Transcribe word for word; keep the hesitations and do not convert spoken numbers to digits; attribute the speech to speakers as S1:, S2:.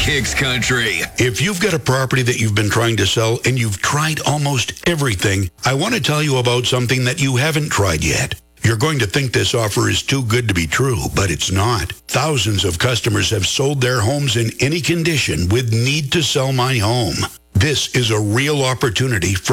S1: Hicks Country.
S2: If you've got a property that you've been trying to sell and you've tried almost everything, I want to tell you about something that you haven't tried yet. You're going to think this offer is too good to be true, but it's not. Thousands of customers have sold their homes in any condition with Need to Sell My Home. This is a real opportunity from